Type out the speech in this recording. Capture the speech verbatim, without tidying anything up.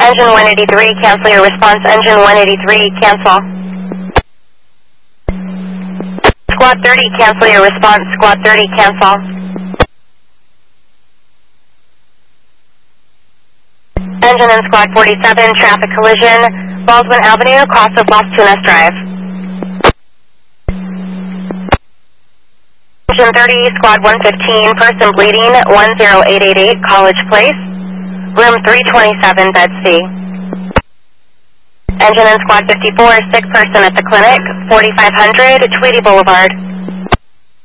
Engine one eighty-three, cancel your response. Engine one eighty-three, cancel. Squad thirty, cancel your response. Squad thirty, cancel. Engine in Squad forty-seven, traffic collision, Baldwin Avenue, cross of Las Tunas Drive. Engine thirty, Squad one fifteen, person bleeding, one zero eight eight eight, College Place, room three twenty-seven, bed C. Engine in Squad fifty-four, sick person at the clinic, forty-five hundred, Tweedy Boulevard.